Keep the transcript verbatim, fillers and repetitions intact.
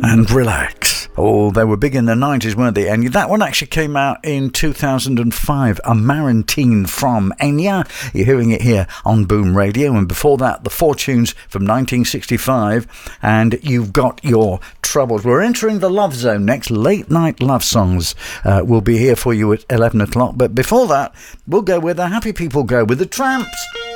and Relax. Oh, they were big in the nineties, weren't they? And that one actually came out in two thousand five, A Marantine from Enya. You're hearing it here on Boom Radio. And before that, The Fortunes from nineteen sixty-five, and You've Got Your Troubles. We're entering the love zone next. Late night love songs uh, will be here for you at eleven o'clock. But before that, we'll go where the happy people go, with the Tramps.